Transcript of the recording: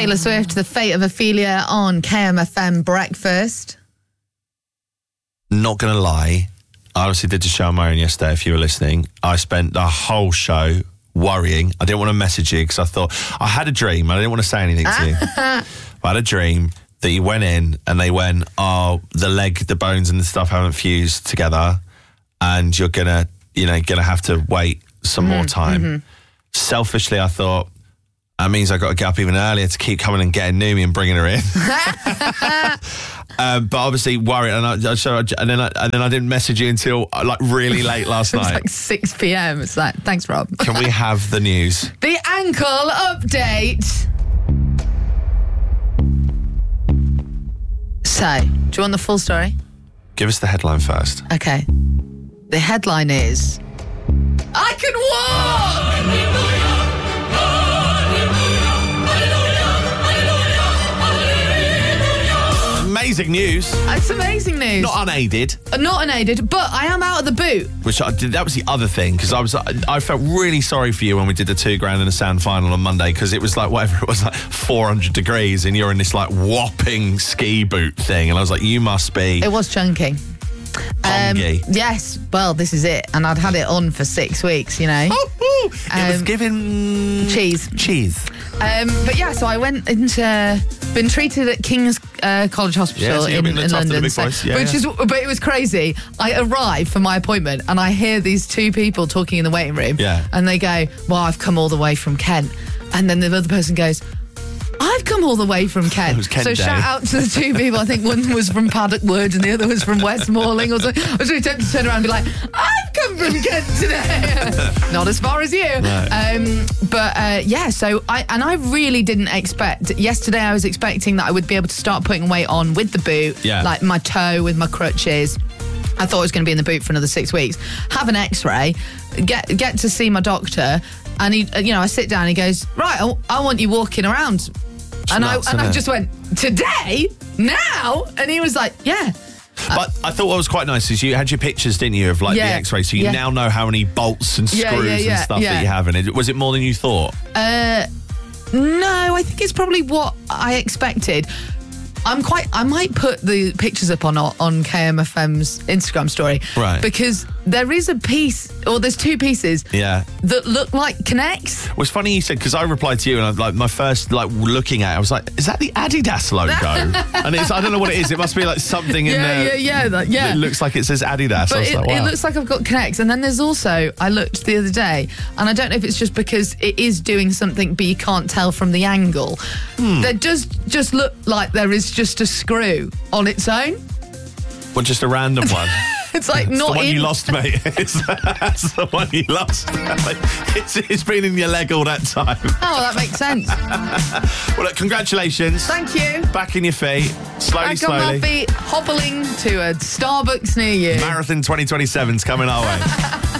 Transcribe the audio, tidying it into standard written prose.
Taylor Swift, The Fate of Ophelia on KMFM Breakfast. Not going to lie, I obviously did the show on my own yesterday, if you were listening. I spent the whole show worrying. I didn't want to message you because I thought, I had a dream. I didn't want to say anything to you. I had a dream that you went in and they went, the bones and the stuff haven't fused together and you're going to have to wait some more time. Mm-hmm. Selfishly, I thought, that means I got to get up even earlier to keep coming and getting Numi and bringing her in. But obviously worried, and then I didn't message you until like really late last night. It was like 6 p.m. It's like, thanks, Rob. Can we have the news? The ankle update. So, do you want the full story? Give us the headline first. Okay. The headline is, I can walk! Amazing news. It's amazing news. Not unaided. Not unaided, but I am out of the boot. That was the other thing, because I felt really sorry for you when we did the $2,000 in the sand final on Monday, because it was like, whatever, it was like 400 degrees and you're in this like whopping ski boot thing, and I was like, you must be... It was chunky. Yes, well, this is it. And I'd had it on for 6 weeks, you know. It was giving... Cheese. But yeah, so I went been treated at King's College Hospital in London. But it was crazy. I arrived for my appointment and I hear these two people talking in the waiting room. Yeah. And they go, well, I've come all the way from Kent. And then the other person goes, I've come all the way from Kent. It was Kent so Day. Shout out to the two people. I think one was from Paddock Wood and the other was from West Malling. I was really tempted to turn around and be like, I've come from Kent today. Not as far as you. No. So I really didn't expect. Yesterday I was expecting that I would be able to start putting weight on with the boot, like my toe with my crutches. I thought I was going to be in the boot for another 6 weeks. Have an X-ray, get to see my doctor, and he, I sit down. And he goes, right, I want you walking around. I just went, today? Now? And he was like, yeah. But I thought what was quite nice is you had your pictures, didn't you, of like the X-ray, so you now know how many bolts and screws and stuff that you have in it. Was it more than you thought? No, I think it's probably what I expected. I might put the pictures up on KMFM's Instagram story. Right. Because there is a piece, or there's two pieces that look like connects. Well, it's funny you said, because I replied to you and I was like, my first looking at it, I was like, is that the Adidas logo? And I don't know what it is. It must be like something in there. It looks like it says Adidas. But like, wow. It looks like I've got connects. And then there's also, I looked the other day, and I don't know if it's just because it is doing something, but you can't tell from the angle. There does just look like there is just a screw on its own. Well, just a random one. It's like it's not the one in... you lost, mate. That's the one you lost. It's been in your leg all that time. Oh, that makes sense. Well, look, congratulations. Thank you. Back in your feet. Slowly. Back on my feet, hobbling to a Starbucks near you. Marathon 2027's coming our way.